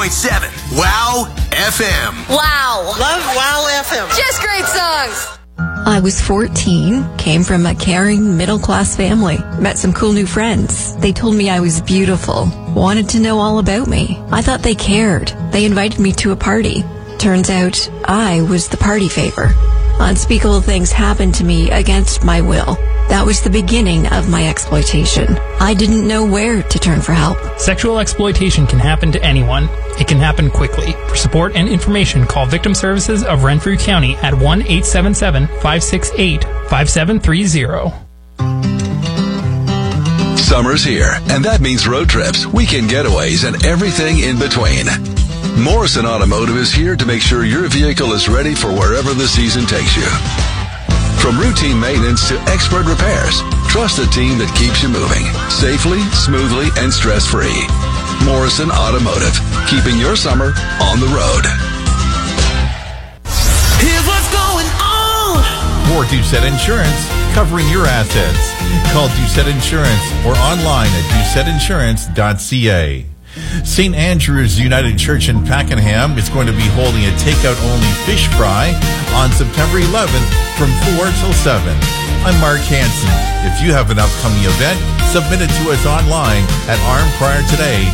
101.7 Wow FM. Wow. Love Wow FM. Just great songs. I was 14, came from a caring middle-class family, met some cool new friends. They told me I was beautiful, wanted to know all about me. I thought they cared. They invited me to a party. Turns out I was the party favor. Unspeakable things happened to me against my will. That was the beginning of my exploitation. I didn't know where to turn for help. Sexual exploitation can happen to anyone. It can happen quickly. For support and information, call Victim Services of Renfrew County at 1-877-568-5730. Summer's here, and that means road trips, weekend getaways, and everything in between. Morrison Automotive is here to make sure your vehicle is ready for wherever the season takes you. From routine maintenance to expert repairs, trust a team that keeps you moving safely, smoothly, and stress-free. Morrison Automotive, keeping your summer on the road. Here's what's going on. More Doucette Insurance, covering your assets. Call Doucette Insurance or online at doucetteinsurance.ca. St. Andrew's United Church in Pakenham is going to be holding a takeout-only fish fry on September 11th from 4 till 7. I'm Mark Hansen. If you have an upcoming event, submit it to us online at armpriortoday.ca.